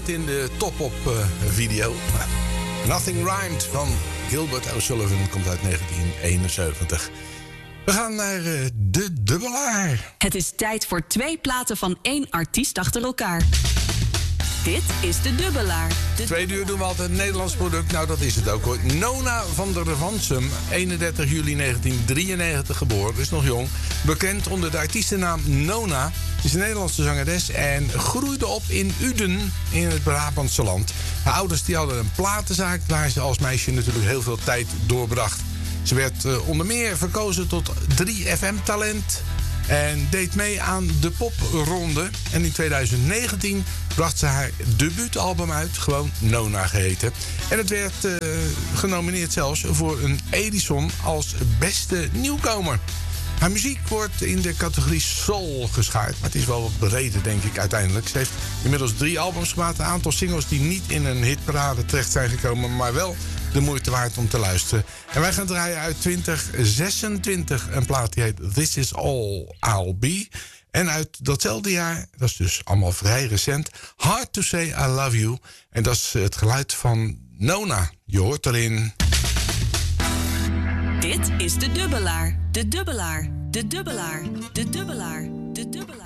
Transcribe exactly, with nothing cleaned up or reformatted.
In de top-op uh, video. Nothing Rhymed van Gilbert O'Sullivan komt uit negentien eenenzeventig. We gaan naar uh, de dubbelaar. Het is tijd voor twee platen van één artiest achter elkaar. Dit is de dubbelaar. De Tweede uur doen we altijd een Nederlands product. Nou, dat is het ook hoor. Nona van der Vansum, eenendertig juli negentien drieënnegentig geboren. Is nog jong. Bekend onder de artiestennaam Nona. Is een Nederlandse zangeres en groeide op in Uden in het Brabantse land. Haar ouders die hadden een platenzaak waar ze als meisje natuurlijk heel veel tijd doorbracht. Ze werd uh, onder meer verkozen tot drie F M-talent en deed mee aan de popronde. En in twintig negentien bracht ze haar debuutalbum uit, gewoon Nona geheten. En het werd uh, genomineerd zelfs voor een Edison als beste nieuwkomer. Haar muziek wordt in de categorie soul geschaard, maar het is wel wat breder, denk ik, uiteindelijk. Ze heeft inmiddels drie albums gemaakt, een aantal singles die niet in een hitparade terecht zijn gekomen, maar wel de moeite waard om te luisteren. En wij gaan draaien uit twintig zesentwintig een plaat die heet This Is All I'll Be. En uit datzelfde jaar, dat is dus allemaal vrij recent, Hard to Say I Love You. En dat is het geluid van Nona. Je hoort erin. Dit is de dubbelaar. De dubbelaar. De dubbelaar. De dubbelaar. De dubbelaar.